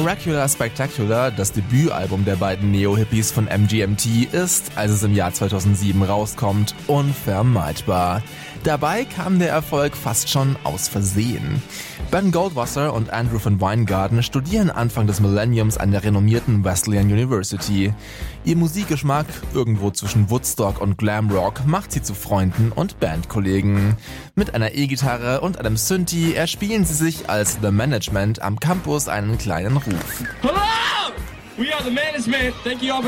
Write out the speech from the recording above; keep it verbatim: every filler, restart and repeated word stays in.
Dracula Spectacular, das Debütalbum der beiden Neo-Hippies von M G M T, ist, als es im Jahr zweitausendsieben rauskommt, unvermeidbar. Dabei kam der Erfolg fast schon aus Versehen. Ben Goldwasser und Andrew van Weingarten studieren Anfang des Millenniums an der renommierten Wesleyan University. Ihr Musikgeschmack, irgendwo zwischen Woodstock und Glamrock, macht sie zu Freunden und Bandkollegen. Mit einer E-Gitarre und einem Synthi erspielen sie sich als The Management am Campus einen kleinen Ruf. Hello! We are the management. Thank you all for